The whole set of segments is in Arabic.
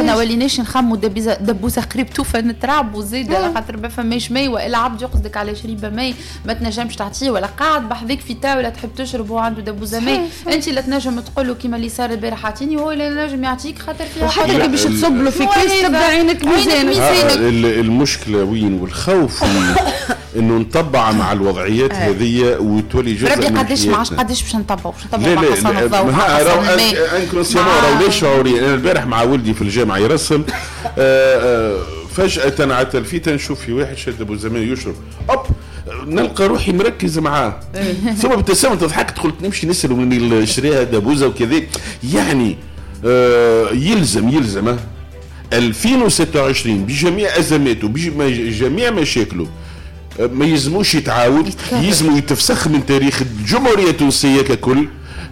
ما وليناش نخمو دبوسه قريب توفى نترعبوا زيد على خاطر ما فماش ماء، والا عبد يقصدك على شريبه ماء ما تنجمش تعطيه، ولا قاعد بحذاك في طاوله تحب تشرب وهو عنده دبوسه ماء، انت لا تنجم تقول له كيما اللي صار البارح عطيني، هو لا نجم يعطيك خاطر فيها حاجه باش تصب له في كاس تبدا عينك ميزانك. المشكله وين والخوف انه نطبع مع الوضعيات هذه وتولي جزء ربي من قداش حياتنا. قداش باش نطبعوا لا شعوري انا البارح مع ولدي في الجامعه يرسم فجاه على التلفيته نشوف في واحد شاد ابو زمان يشرب نلقى روحي مركز معاه ثم ابتسامه تضحك قلت نمشي نسال من شريها دبوزه وكذا يعني يلزم 2026 بجميع ازماته بجميع مشاكله ما يلزموش يتعاود، يلزموا يتفسخ من تاريخ الجمهورية التونسية ككل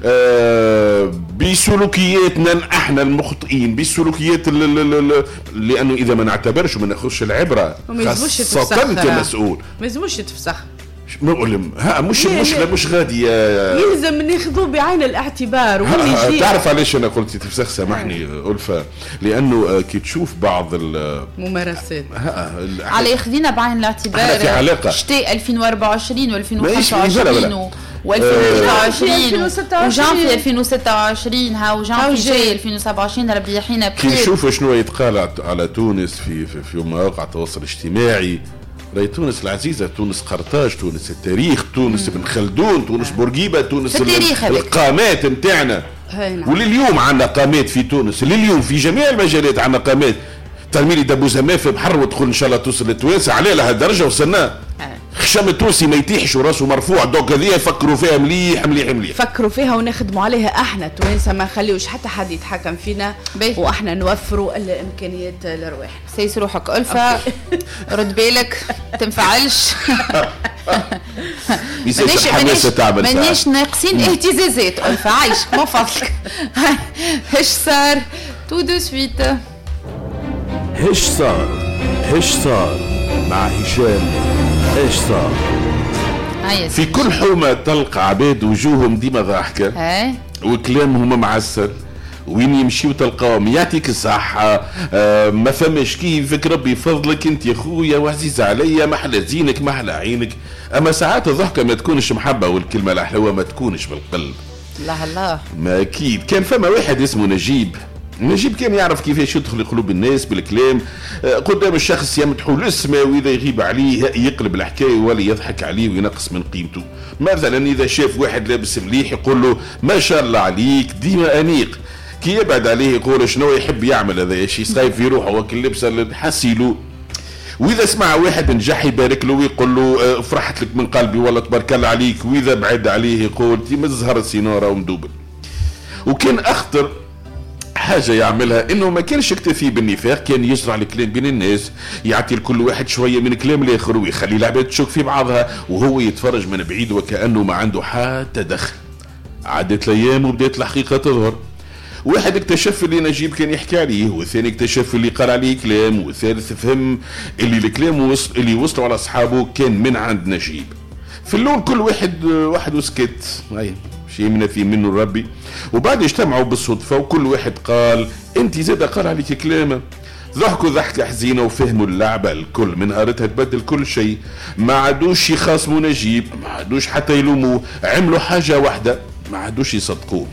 بسلوكياتنا احنا المخطئين، بسلوكيات لانه اذا ما نعتبرش وما ناخذش العبره خاصة كمسؤول ما يلزموش تفسخ. نقول مش المشكله مش غادي يلزم ناخذوه بعين الاعتبار. واللي تعرف علاش انا قلت تفسخ؟ سامحني ألفة، لانه كي تشوف بعض الممارسات على ياخذينا بعين الاعتبار شتاء 2024 و2025 و2026 وجانفي 2026 هاو جانفي جاي 2027 ربي يحيينا بخير. كي نشوفوا شنو يتقال على تونس في مواقع التواصل الاجتماعي، راهي تونس العزيزة، تونس قرطاج، تونس التاريخ، تونس ابن خلدون، تونس بورقيبة، تونس القامات متاعنا. ولليوم عندنا قامات في تونس، لليوم في جميع المجالات عندنا قامات. ترميلي دبو زمان في بحر وتدخل ان شاء الله توصل للتوانسة على لهالدرجة وصلنا. خشام التونسي ما يتيحش وراسه مرفوع، دوك هذه يفكروا فيها مليح فكروا فيها ونخدموا عليها احنا توانسة، ما نخليوش حتى حد يتحكم فينا واحنا نوفروا الامكانيات لرواحنا. سيس روحك ألفة رد بالك تنفعلش مانيش ناقصين اهتزازات ألفة، عايش ما فضلك. هش صار تو دو سويت هش صار مع هشام. ايش صار؟ في كل حومة تلقى عباد وجوههم ديما ضاحكة وكلامهم معسل، وين يمشيو تلقاهم يعطيك الصحة ما فماش كيفك ربي فضلك انت يا خويا وعزيز عليا محلى زينك محلى عينك. اما ساعات الضحكة ما تكونش محبة والكلمة الحلوة ما تكونش بالقلب. الله ما اكيد. كان فما واحد اسمه نجيب كان يعرف كيفاش يدخل قلوب الناس بالكلام قدام الشخص يمدحوا الاسم، واذا يغيب عليه يقلب الحكايه ولا يضحك عليه وينقص من قيمته. مثلا اذا شاف واحد لابس مليح يقول له ما شاء الله عليك ديما انيق، كي يبعد عليه يقول شنو يحب يعمل هذا شيء صايب في روحه وكل لبسه اللي حسيله. واذا سمع واحد نجح يبارك له ويقول له فرحت لك من قلبي والله تبارك الله عليك، واذا بعد عليه يقول ديما الزهر سيناره ومدوبل. وكان اخطر حاجة يعملها انه ما كانش يكتفي بالنفاق، كان يزرع الكلام بين الناس، يعطي لكل واحد شوية من كلام الاخر ويخلي العباد تشك في بعضها وهو يتفرج من بعيد وكأنه ما عنده حتى دخل. عدت الايام وبدات الحقيقة تظهر. واحد اكتشف اللي نجيب كان يحكي عليه، والثاني اكتشف اللي قال عليه كلام، والثالث فهم اللي الكلام اللي وصلوا على اصحابه كان من عند نجيب. في اللون كل واحد وسكت، شيء منه ربي. وبعد اجتمعوا بالصدفة وكل واحد قال انت زاد قال عليك كلامه. ضحكوا ضحكة حزينة وفهموا اللعبة الكل. من نهارتها تبدل كل شيء، ما عادوش يخاصموا نجيب، ما عادوش حتى يلوموه، عملوا حاجة واحدة ما عادوش يصدقوه.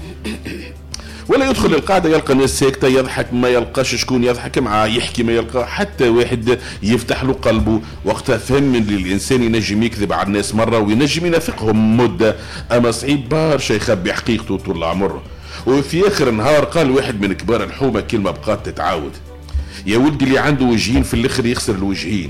ولا يدخل القاعدة يلقى الناس ساكتة، يضحك ما يلقاش شكون يضحك معاه، يحكي ما يلقى حتى واحد يفتح له قلبه. وقتها فهم ان الانسان ينجم يكذب على الناس مرة وينجم ينافقهم مدة، اما صعيب برشا يخبي حقيقته طول عمره. وفي اخر النهار قال واحد من كبار الحومة كلمة بقات تتعاود: يا ولدي اللي عنده وجهين في الاخر يخسر الوجهين.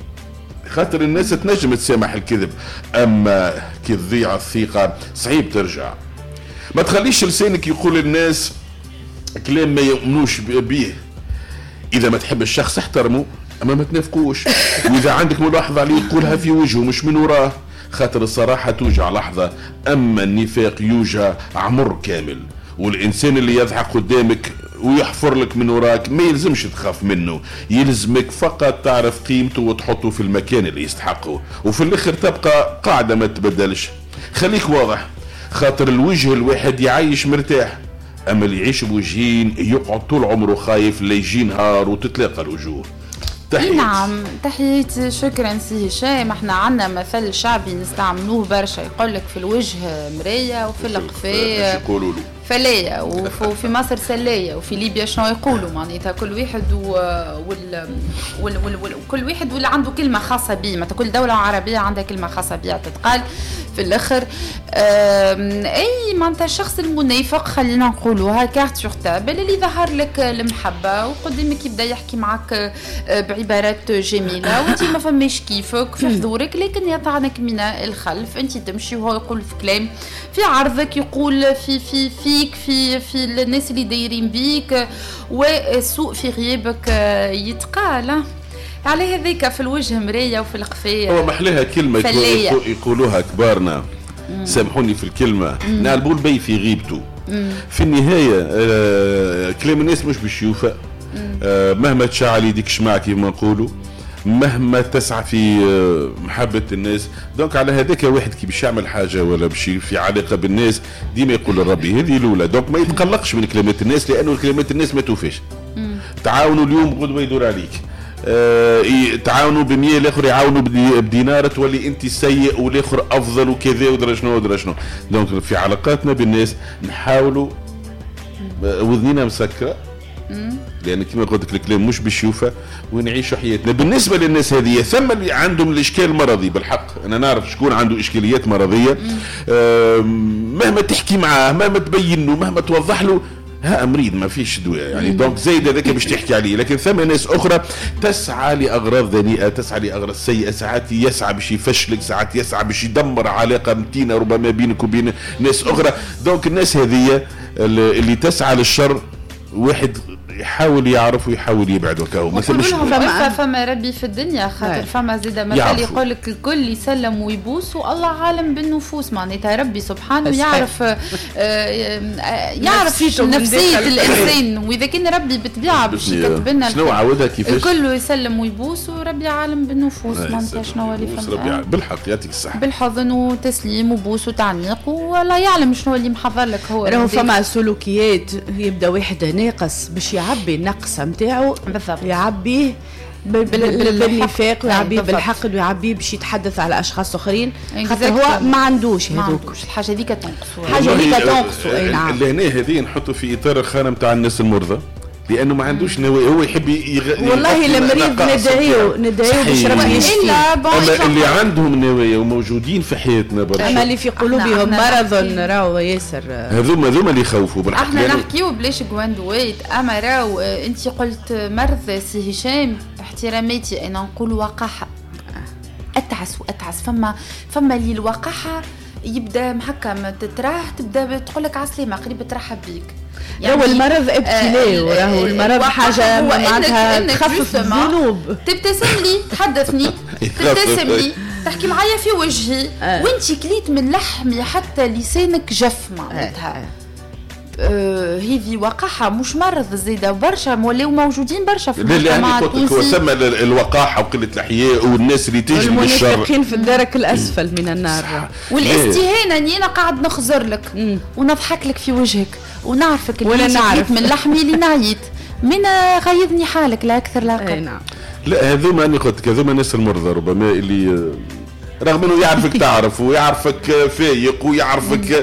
خاطر الناس تنجم تسامح الكذب، اما كي تضيع الثقة صعيب ترجع. ما تخليش لسانك يقول الناس كلام ما يؤمنوش به. اذا ما تحب الشخص احترمه اما ما تنافقوش، واذا عندك ملاحظة عليه قولها في وجهه مش من وراه، خاطر الصراحة توجع لحظة اما النفاق يوجع عمر كامل. والانسان اللي يضحك قدامك ويحفر لك من وراك ما يلزمش تخاف منه، يلزمك فقط تعرف قيمته وتحطه في المكان اللي يستحقه، وفي الاخر تبقى قاعدة ما تبدلش. خليك واضح، خاطر الوجه الواحد يعيش مرتاح، اما اللي يعيش بوجهين يقعد طول عمره خايف لا يجي نهار وتتلاقى الوجوه. نعم تحياتي، شكرا سي هشام. احنا عندنا مثل شعبي نستعملوه برشا، يقول لك في الوجه مرايه وفي القفاه فلايه، وفي مصر سلايه، وفي ليبيا شنو يقولوا معناتها كل واحد كل واحد واللي عنده كلمه خاصه به، معناتها كل دوله عربيه عندها كلمه خاصه بها تتقال في الاخر. اي معناتها الشخص المنافق خلينا نقولوها كارت سور تابل اللي ظهر لك المحبه وقدامك يبدا يحكي معك بعبارات جميله وانت ما فماش كيفك في حضورك، لكن يطعنك من الخلف، انت تمشي وهو يقول في كلام في عرضك، يقول فيك في الناس اللي دايرين بيك، والسوء في غيابك يتقال. على هذيك في الوجه مرايه وفي القفاه هو محلها كلمه يقولوها كبارنا، سامحوني في الكلمه، نالبول بي في غيبته. في النهايه كلام الناس مش باش يوفى، مهما تشعل يديك شمع كيما نقولوا، مهما تسعى في محبة الناس. دونك على هذاك واحد كي باش يعمل حاجة ولا باش في علاقة بالناس ديما يقول لربي هذه الأولى. دونك ما يتقلقش من كلمات الناس، لأنه كلمات الناس ما توفيش. تعاونوا اليوم غدوة يدور عليك، تعاونوا ب100 الاخر يعاونوا بدينار، تولي انت سيء والاخر افضل وكذا ودرا شنو. دونك في علاقاتنا بالناس نحاولوا وذنينا مسكره، لان كما قلت لك الكلام مش باش يوفى ونعيشوا حياتنا. بالنسبه للناس هذه ثم اللي عندهم الاشكال المرضي، بالحق انا نعرف شكون عنده اشكاليات مرضيه، مهما تحكي معاه مهما تبين له مهما توضح له ها مريض ما فيش دواء يعني. دونك زايد هذاك باش تحكي عليه، لكن ثم ناس اخرى تسعى لاغراض دنيئه، تسعى لاغراض سيئه، ساعات يسعى باش يفشلك، ساعات يسعى باش يدمر علاقه متينه ربما بينك وبين ناس اخرى. دونك الناس هذه اللي تسعى للشر واحد يحاول يعرف ويحاول يبعد وكاو مثلا فما ربي في الدنيا خاطر فما زيد مثل يقول لك الكل يسلم ويبوس والله عالم بالنفوس، معناتها ربي سبحانه يعرف نفسية الانسان، واذا كان ربي بالطبيعه باش يكتب لنا شنو عاودها كيفاش الكل يسلم ويبوس وربي عالم بالنفوس، معناتها شنو اللي فهمت بالحق يعطيك الصحه، بالحضن وتسليم وبوس وتعنيق ولا يعلم شنو اللي محضر لك. هو راهو فما سلوكيات يبدا واحد ناقص باش يعبي النقص نتاعو، يعبيه بالنفاق ويعبيه بالحقد ويعبيه باش يتحدث على اشخاص اخرين خاطر هو ما عندوش هذوك الحاجه هذيك تنقص، حاجه هذيك تنقص. اي نعم اللي هنا هذه نحطوا في اطار الخانه نتاع الناس المرضى، لانه ما عندوش نوايا، هو يحب والله المريض ندعيه باش ربي يشفيه، اما اللي عندهم نوايا وموجودين في حياتنا برشا، اما اللي في قلوبهم مرض راهو ياسر، هذوما اللي يخوفوا بالحق. احنا نحكيو بلاش جواندويت، اما راهو انت قلت مرض سي هشام، احتراماتي انا نقول وقاحه، اتعس فما اللي الوقاحه يبدا محكم تتراه تبدا تقول لك عسلامه قريب ترحب بيك، يعني المرض ابتلاء وراهو المرض حاجه معناتها تخفف الذنوب. تبتسم لي تحدثني تبتسم لي تحكي معايا في وجهي وانت كليت من لحمي حتى لسانك جف معناتها هذه وقاحه مش مرض زيده برشا ولاو موجودين برشا في المجتمع التونسي. هو ثم الوقاحه وقله الاحياء والناس اللي تجري بالشر المنافقين في الدرك الاسفل من النار، والاستهانه اني انا قاعد نخزر لك ونضحك لك في وجهك ونعرفك اللي نعرف من لحمي اللي نعيت من غيظني حالك لا اكثر لا اقل. نعم لا هذوما اني قلت هذوما ناس المرضى ربما اللي رغم انه يعرفك تعرف ويعرفك فايق ويعرفك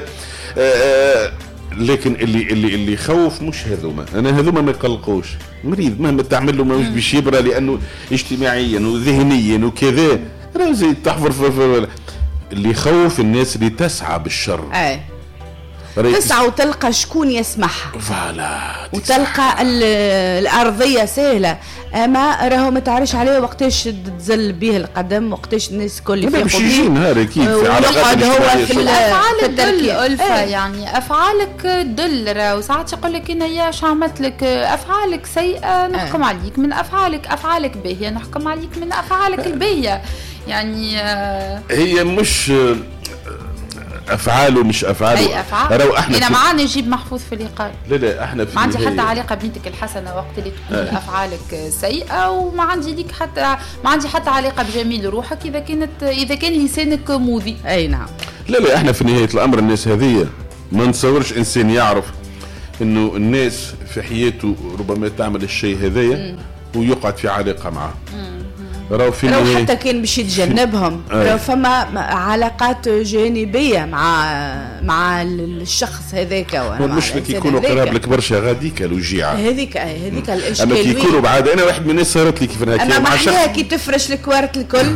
لكن اللي يخوف مش هذوما ما يقلقوش. مريض مهما تعمل له مش باش يبرى، لانه اجتماعيا وذهنيا وكذا راه زي تحفر في اللي يخوف الناس اللي تسعى بالشر، تسعى وتلقى شكون يسمعها فوالا وتلقى الارضيه سهله، اما راهو ما تعرفش عليه وقتاش تزل به القدم وقتاش الناس الكل يفيقوا بيه نهار اكيد في علاقات هو في الافعال تدل الفه يعني افعالك تدل، راهو ساعات يقول لك انا يا عملت لك افعالك سيئه نحكم عليك من افعالك باهيه نحكم عليك من افعالك الباهيه يعني هي مش افعاله مش افعاله اي افعال. انا معانا نجيب محفوظ في اللقاء، لا احنا في ما عندي حتى علاقه بنتك الحسنه وقت اللي تكون افعالك سيئه، وما عندي ليك حتى ما عندي حتى علاقه بجميل روحك اذا كان لسانك موذي. اي نعم. لا احنا في نهايه الامر الناس هذه ما نتصورش انسان يعرف انه الناس في حياته ربما تعمل الشيء هذايا ويقعد في علاقه معه. راهو حتى كان باش يتجنبهم راهو فما علاقات جانبيه مع الشخص هذاك. والمشكله كي يكونوا قراب لك برشا غاديك الوجيعه هذيك الاشكال. اما كي يكونوا بعاد، انا واحد من الناس صارت لي كيف انا مع شخص كي تفرش الكوارت الكل.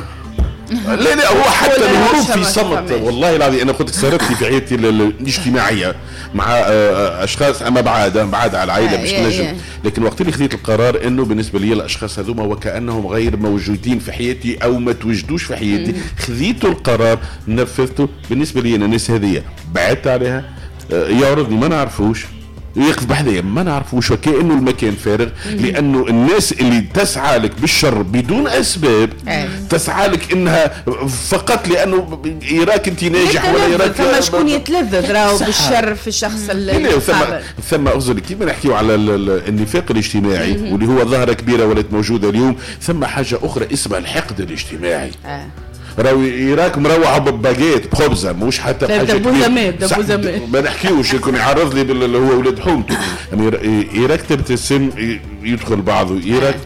لا هو حتى الهروب في صمت، والله العظيم انا قلت صارت لي في حياتي الاجتماعيه مع اشخاص اما بعاد على العائله باش نجم، لكن وقت اللي خذيت القرار انه بالنسبه لي الاشخاص هذوما وكانهم غير موجودين في حياتي او ما توجدوش في حياتي، خذيت القرار نفذته. بالنسبه لي انا الناس هذه بعدت عليها، يعرضني ما نعرفوش، يقف بحذايا ما نعرفوش وكأنه المكان فارغ، لأنه الناس اللي تسعى لك بالشر بدون أسباب تسعى لك إنها فقط لأنه يراك أنت ناجح ولا يراك فما شكون يتلذذ راهو بالشر في الشخص اللي ثم أغزر كيف نحكيو على النفاق الاجتماعي واللي هو ظاهرة كبيرة ولات موجودة اليوم، ثم حاجة أخرى اسمها الحقد الاجتماعي. راهو يراك مروع بباجيت بخبزه مش حتى بحاجه دبوزمات ما نحكيوش يكون يعرض لي اللي هو ولاد حومته، يراك تبتسم يدخل بعضه، يراك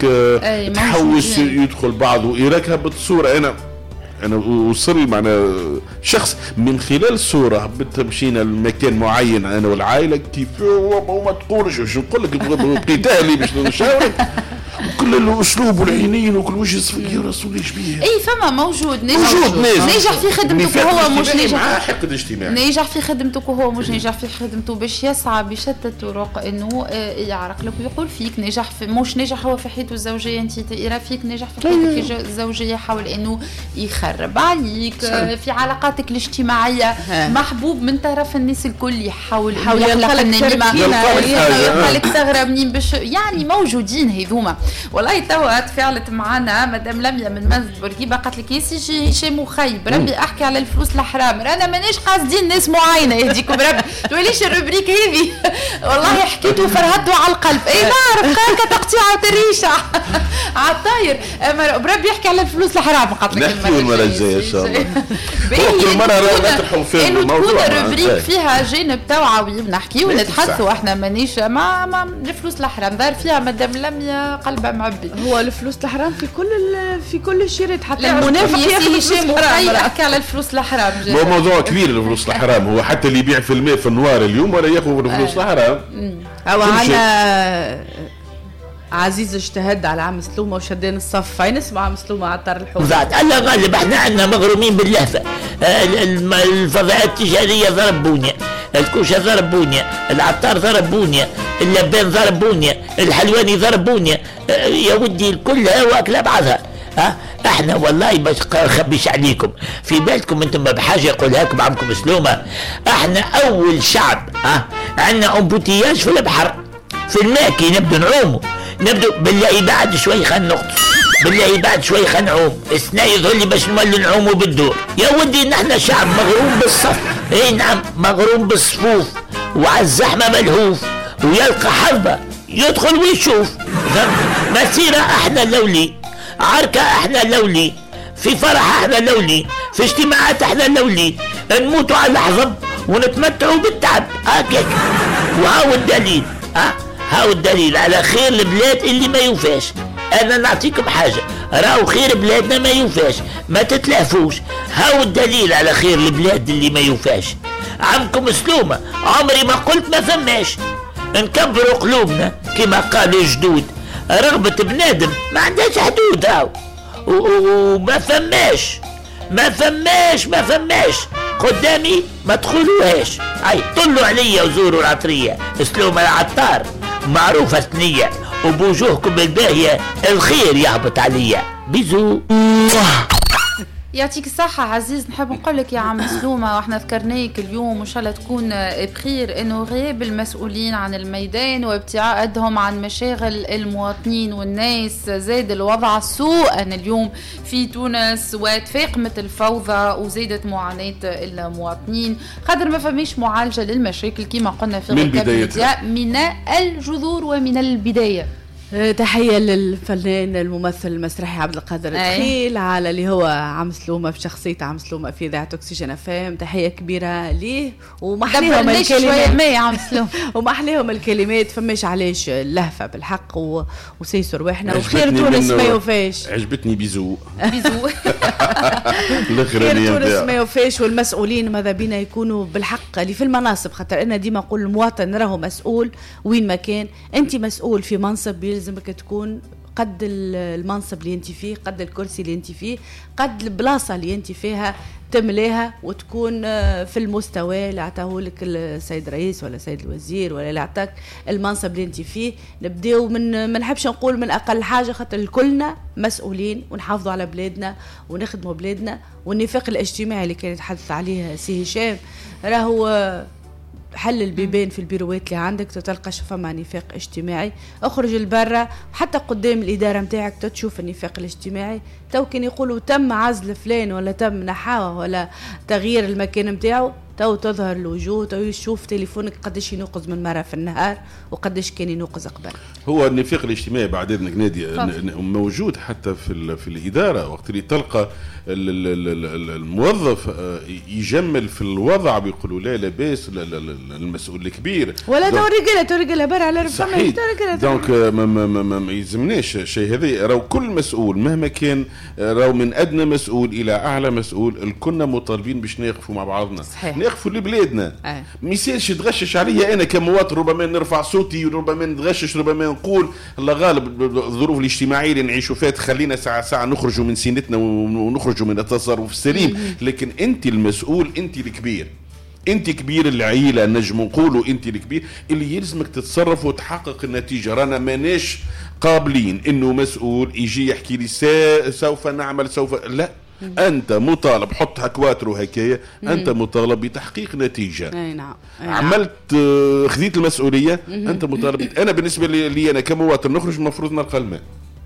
تحوس يدخل بعضه، يراك هبط صوره. انا وصل معنا شخص من خلال الصوره مشينا لمكان معين انا والعائله كيف وما تقولش شو نقول لك قتالي باش نشاورك كل الاسلوب والعينين وكل وجه صفير يا رسول شبيه. اي فما موجود ناجح في خدمته وهو مش ناجح. حقد اجتماعي ناجح في خدمته وهو مش ناجح في خدمته باش يسعى بشتى الطرق انه يعرق لك ويقول فيك ناجح في مش ناجح هو في حياته الزوجيه، انت يرى فيك ناجح في حياتك الزوجيه، يحاول انه يخرب عليك في علاقاتك الاجتماعيه، محبوب من طرف الناس الكل، يحاول يخلق النميمه، يخلق ثغره منين باش يعني موجودين هذوما. والله توا تفاعلت معنا مدام لميا من مسجد بورقيبه قالت لك ياسي هشام مخيب ربي احكي على الفلوس الحرام، رانا ماناش قاصدين ناس معينه يهديكم ربي توليش الروبريك هذه والله حكيت وفرهدوا على القلب. اي نعرف هكا تقطيعه الريشه على الطاير، اما بربي يحكي على الفلوس الحرام قالت لك المره الجايه ان شاء الله. كل مره نطرحوا في الموضوع الروبريك فيها جانب توعوي ونحكي ونتحدثوا احنا مانيش ما الفلوس الحرام دار فيها مدام لميا قلبها معبي. هو الفلوس الحرام في كل الشيرات حتى المنافق ياسي هشام يحكي على الفلوس الحرام. هو موضوع كبير الفلوس الحرام، هو حتى اللي يبيع في الماء في النوار اليوم ولا ياخذ الفلوس الحرام. او على عزيز اجتهد على عم سلومه وشدان الصف، هاي نسمع عم سلومه على الطار الحوم. الله غالب احنا عندنا مغرومين باللهفه، الفضاءات التجاريه ضربوني، الكوشه ضربوني، العطار ضربوني، اللبان ضربوني، الحلواني ضربوني، يا ودي كلها واكله بعضها. احنا والله باش نخبيش عليكم، في بالكم انتم بحاجه يقولها لكم عمكم سلومه، احنا اول شعب عندنا امبوتياج في البحر، في الماء كي نبدو نعوموا نبدو بالله بعد شوي خلينا نغطس، بالله بعد شوي خلينا نعوم، السنا يظهر لي باش نولوا نعوموا بالدور. يا ودي نحن شعب مغروم بالصف، اي نعم مغروم بالصفوف وعلى الزحمه ملهوف، ويلقى حظه يدخل ويشوف. مسيره احنا لولي، عركه احنا لولي، في فرح احنا لولي، في اجتماعات احنا لولي، نموتوا على الحظب ونتمتعوا بالتعب هكاك. وهاو الدليل، هاو الدليل على خير البلاد اللي ما يوفاش. انا نعطيكم حاجه، راهو خير بلادنا ما يوفاش، ما تتلهفوش. هاو الدليل على خير البلاد اللي ما يوفاش. عمكم سلومه عمري ما قلت ما فماش، نكبروا قلوبنا كما قالوا الجدود، رغبه بنادم ما عندهاش حدود. هاو وما فماش ما فماش قدامي ما تدخلوهاش. هاي طلوا عليا وزوروا العطريه، سلومه العطار معروفه ثنيه، وبوجوهكم الباهيه الخير يهبط عليا. بيزو. يعطيك الصحة عزيز. نحب نقول لك يا عم سلومة، واحنا ذكرناك اليوم وان شاء الله تكون بخير، انه غياب المسؤولين عن الميدان وابتعادهم عن مشاغل المواطنين والناس زاد الوضع سوءا اليوم في تونس، وتفاقمت الفوضى وزادت معاناة المواطنين، قدر ما فماش معالجة للمشاكل كما قلنا في من بدايتها من الجذور ومن البداية. تحية للفنان الممثل المسرحي عبد القادر الدخيل على اللي هو عم سلومة في شخصية عم سلومة في إذاعة أكسجين أفام. تحية كبيرة ليه ومحليهم الكلمات ومحليهم الكلمات فماش علاش اللهفة بالحق وسيسر وإحنا وخير تونس ما يوفاش. عجبتني بيزو خير تونس ما يوفاش. والمسؤولين ماذا بينا يكونوا بالحق اللي في المناصب، خاطر أنا ديما أقول المواطن راهو مسؤول وين ما كان. أنت مسؤول في منصب يلزمك تكون قد المنصب اللي انت فيه، قد الكرسي اللي انت فيه، قد البلاصة اللي انت فيها تمليها وتكون في المستوى اللي عطاهولك السيد رئيس ولا سيد الوزير ولا اللي عطاك المنصب اللي انت فيه. نبداو من ما نحبش نقول من اقل حاجة، خاطر كلنا مسؤولين ونحافظوا على بلادنا ونخدموا بلادنا. والنفاق الاجتماعي اللي كان يتحدث عليه سي هشام راهو حل البيبان في البيروات اللي عندك تلقى فما نفاق اجتماعي. اخرج البرة حتى قدام الإدارة متاعك تشوف النفاق الاجتماعي. تو كان يقولوا تم عزل فلان ولا تم نحاوه ولا تغيير المكان متاعه، تو تظهر الوجوه، تو يشوف تليفونك قداش ينوقز من مرة في النهار وقداش كان ينوقز قبل. هو النفاق الاجتماعي بعد اذنك نادي موجود حتى في الإدارة، وقت اللي تلقى الموظف يجمل في الوضع بيقولوا لا لاباس المسؤول الكبير ولا تو رجاله برا على ربما دونك ما يلزمناش شيء هذا. راهو كل مسؤول مهما كان، راهو من ادنى مسؤول الى اعلى مسؤول الكلنا مطالبين باش نقفوا مع بعضنا. صحيح. نقفوا لبلادنا. ما يصيرش تغشش عليا انا كمواطن، ربما نرفع صوتي وربما نتغشش، ربما نقول الله غالب الظروف الاجتماعيه اللي نعيشوا فيها تخلينا ساعه نخرجوا من سينتنا ونخرجوا من التصرف السليم. لكن انت المسؤول، انت الكبير، انت كبير العيله، نجم نقولوا انت الكبير اللي يلزمك تتصرف وتحقق النتيجه. رانا ماناش قابلين انه مسؤول يجي يحكي لي سوف نعمل سوف لا. انت مطالب، حط هكواتر وهكايا، انت مطالب بتحقيق نتيجه. نعم. عملت خذيت المسؤوليه، انت مطالب. انا بالنسبه لي انا كمواطن نخرج المفروض نلقى الماء.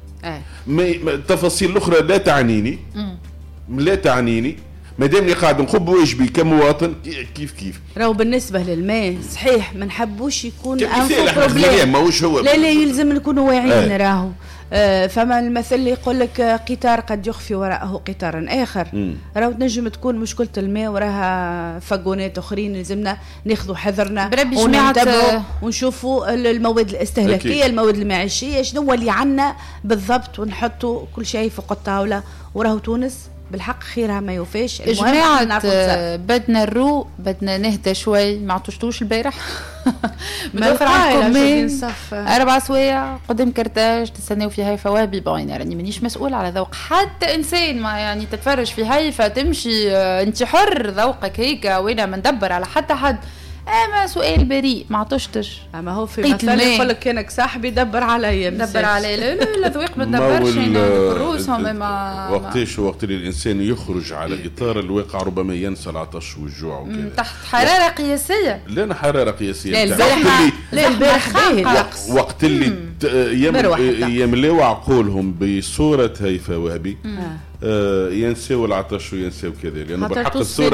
التفاصيل الاخرى لا تعنيني، لا تعنيني ما دامني قاعد نخب واجبي كمواطن كيف راهو بالنسبه للماء صحيح ما نحبوش يكون بروبليم ماهوش هو. لا يلزم نكونوا واعيين. راهو فما المثل اللي يقول لك قطار قد يخفي وراءه قطار اخر. راهو تنجم تكون مشكله الماء وراها فقونات اخرين، لازمنا ناخذوا حذرنا وننتبهوا ونشوفوا المواد الاستهلاكيه أكيد. المواد المعيشيه شنو اللي عنا بالضبط، ونحطوا كل شيء فوق الطاوله. وراهو تونس بالحق خيرها ما يوفاش. جماعة بدنا نروق، بدنا نهدى شوي. ما عطوشتوش البارح مدوخر عندكم 4 سوايع قدام كرتاج تستناو في هيفا وهبي. باين راني مانيش مسؤول على ذوق حتى انسان، ما يعني تتفرج في هيفا تمشي انت حر ذوقك هيك، وانا ما ندبر على حتى حد. ما سؤال بريء ما عطشتش. اما هو في مثل يقول لك كانك صاحبي دبر عليا، دبر علي. لا ذوق ما تدبرش روسهم. وقت اللي الانسان يخرج على اطار الواقع ربما ينسى العطش والجوع وكذا تحت حراره قياسيه. لا حراره قياسيه. لا البارح وقت اللي يملوا عقولهم بصوره هيفا وهبي ينسوا العطش وينسوا كذا، لانه بالحق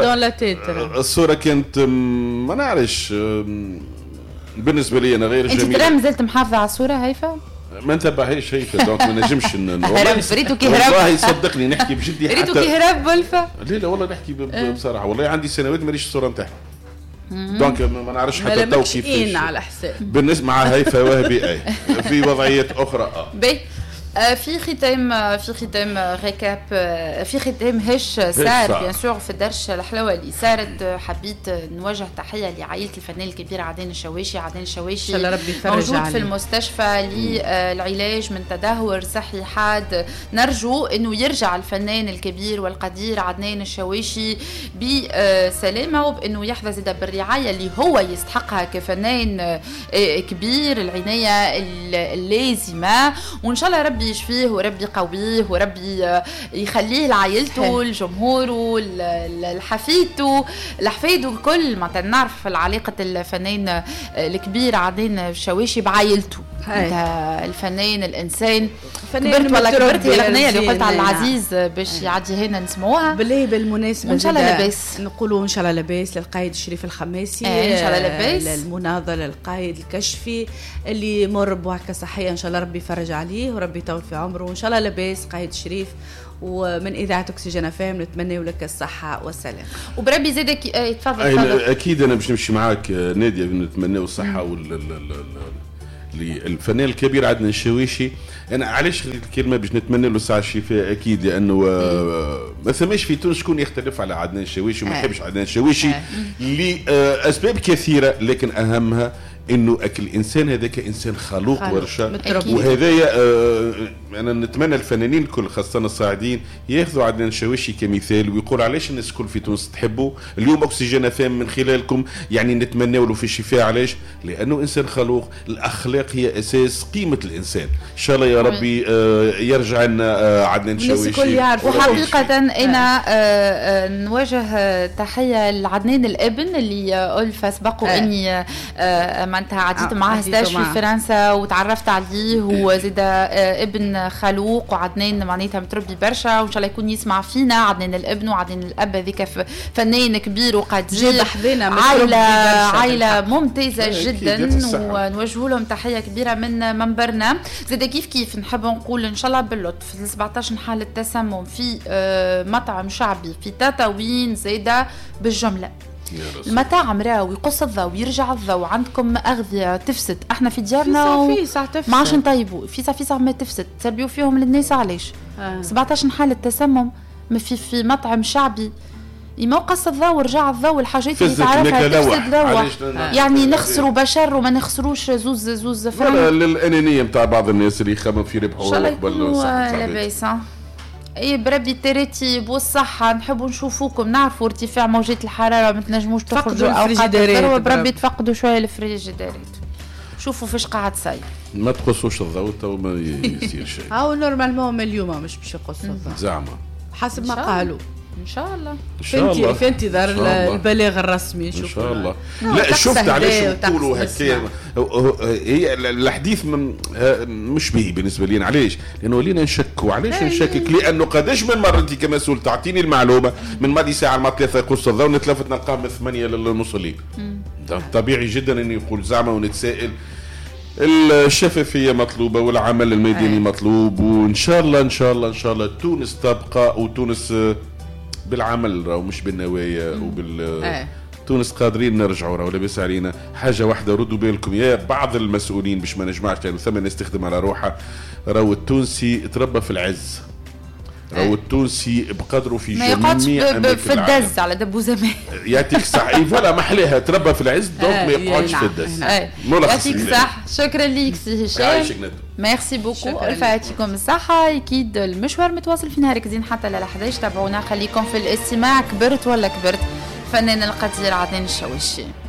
الصوره كانت ما نعرفش بالنسبه لي انا غير جميله. انت ترى مازلت محافظه على الصوره هيفا؟ ما نتبعهاش هيك دونك ما نجمش ريتو كي هرب. والله صدقني نحكي بجدي حتى ريتو كي هرب بلفه. لا والله نحكي بصراحه، والله عندي سنوات ماليش الصوره نتاعها دونك ما نعرفش حتى التوقيف على حساب بالنسبه مع هيفا وهبي في وضعيات اخرى. في ختام ريكاب، في ختام هش سار بيان سور في درش الحلوه اللي صارت. حبيت نوجه تحيه لعائله الفنان الكبير عدنان الشواشي. عدنان الشواشي موجود في المستشفى للعلاج من تدهور صحي حاد. نرجو انه يرجع الفنان الكبير والقدير عدنان الشواشي بسلامه، وبانه يحظى زاده بالرعايه اللي هو يستحقها كفنان كبير، العنايه اللازمه. وان شاء الله ربي يشفيه وربي يقويه وربي يخليه لعائلته لجمهوره لحفيدته لحفيده الكل. ما نعرف علاقة الفنان الكبير عدنان الشواشي بعائلته. الفنان الانسان كبرت ولا كبرت. هي الاغنيه اللي قلت على العزيز باش يعدي هنا نسمعوها بالله بالمناسبه. وان شاء الله لاباس نقولوا ان شاء الله لاباس للقائد الشريف الخماسي. ان شاء الله لاباس للمناضل القائد الكشفي اللي مر بوعكه صحيه ان شاء الله ربي يفرج عليه وربي يطول في عمره وان شاء الله لاباس قائد الشريف. ومن إذاعة أكسجين فام نتمنى لك الصحة والسلام وبربي زادك تفضل. أكيد أنا باش نمشي معاك نادية نتمنى الصحة للفنان الكبير عدنان الشاويشي. أنا علاش الكلمة باش نتمنى له ساعة الشفاء أكيد لأنه ما ثماش في تونس شكون يختلف على عدنان الشاويشي وما يحبش عدنان الشاويشي لأسباب كثيرة لكن أهمها انه الانسان هذاك انسان خلوق ورشا. وهذايا انا نتمنى الفنانين الكل خاصه الصاعدين ياخذوا عدنان الشاويشي كمثال ويقول علاش الناس الكل في تونس تحبه. اليوم اكسجين فام من خلالكم يعني نتمنى له في الشفاء. علاش؟ لانه انسان خلوق. الاخلاق هي اساس قيمه الانسان. ان شاء الله يا ربي يرجع لنا عدنان الشاويشي. وحقيقه انا نوجه تحيه لعدنان الابن اللي الف سبق اني معناتها عديت معاه ستاج في فرنسا وتعرفت عليه. هو زاد ابن خلوق وعدنان معناتها متربي برشا وان شاء الله يكون يسمع فينا. عدنان الابن وعدنان الاب هذيك فنان كبير وقدير. عائله ممتازه جدا ونوجه لهم تحيه كبيره من منبرنا. زاد كيف نحب نقول ان شاء الله باللطف 17 حاله تسمم في مطعم شعبي في تطاوين زاده بالجمله. المطاعم راهو يقص الضوء ويرجع الضوء. عندكم أغذية تفسد احنا في ديارنا ما عادش نطيبوا فيسا ما تفسد تربيوا فيهم للناس. علاش 17 حالة تسمم في مطعم شعبي ما قص الضوء ورجع الضوء. الحاجات اللي تعرفها تفسد روح يعني نخسروا بشر وما نخسروش زوز فرن. للأنانية متاع بعض الناس اللي يخمم في ربح وقبل لاباس. اي بربي التراتيب والصحة نحبوا نشوفوكم. نعرفوا ارتفاع موجات الحرارة ما تنجموش تخرجوا اوقات بربي تفقدوا شوية الفريجيدارات. شوفوا فاش قاعد صاير ما تقصوش الضوء وما يصير شيء. او نورمالمون اليوم مش باش يقصوا الضوء زعما حسب ما قالوا. ان شاء الله في انتظار البلاغ الرسمي. ان شاء الله. لا شفت علاش نقولوا هكا هي الحديث مش به بالنسبه لي. علاش؟ لانه ولينا نشك. وعلاش نشكك؟ لانه قداش من مره انت كمسؤول تعطيني المعلومه من ماضي ساعه مع 3 يقص الضوء نتلفت نلقاه من 8 للنص الليل. طبيعي جدا انه يقول زعما ونتسائل. الشفافيه مطلوبه والعمل الميداني مطلوب. وان شاء الله ان شاء الله ان شاء الله تونس تبقى وتونس بالعمل راهو مش بالنوايا تونس قادرين نرجعوا راهو لاباس علينا. حاجه واحده ردوا بالكم يا بعض المسؤولين باش ما نجمعش لانه ثم ناس تخدم على روحها. راهو التونسي تربى في العز. راهو التونسي بقدره في جميع ما في الدز على دبو زمان. يعطيك الصح. فوالا محليها تربى في العز دونك ما يقعدش في الدز. يعطيك الصح. شكرا ليك سي هشام. ميرسي بوكو. يعطيكم الصحة. أكيد المشوار متواصل في نهار كزين حتى ل 11. تابعونا خليكم في الاستماع. كبرت ولا كبرت فنان القدير عدنان الشاويشي.